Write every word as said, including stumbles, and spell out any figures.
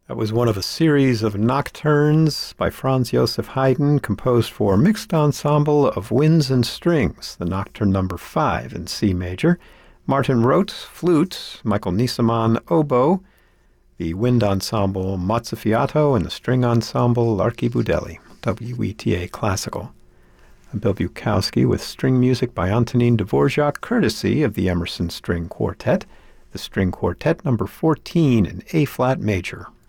That was one of a series of nocturnes by Franz Joseph Haydn, composed for mixed ensemble of winds and strings, the Nocturne number five in C major. Martin Roth, flute, Michael Niesemann, oboe, the wind ensemble Mozzafiato, and the string ensemble Larky Budelli, W E T A Classical. Bill Bukowski with string music by Antonin Dvorak, courtesy of the Emerson String Quartet, the String Quartet number fourteen in A-flat major.